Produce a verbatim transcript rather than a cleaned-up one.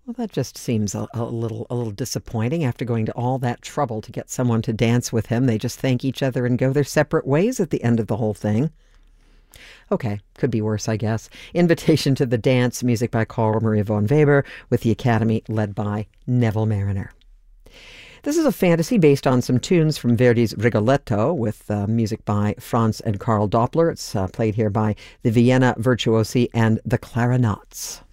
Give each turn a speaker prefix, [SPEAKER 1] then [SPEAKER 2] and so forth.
[SPEAKER 1] Well, that just seems a, a little a little disappointing. After going to all that trouble to get someone to dance with him, they just thank each other and go their separate ways at the end of the whole thing. Okay, could be worse, I guess. Invitation to the Dance, music by Carl Maria von Weber, with the Academy led by Neville Marriner. This is a fantasy based on some tunes from Verdi's Rigoletto, with uh, music by Franz and Karl Doppler. It's uh, played here by the Vienna Virtuosi and the Clarinets.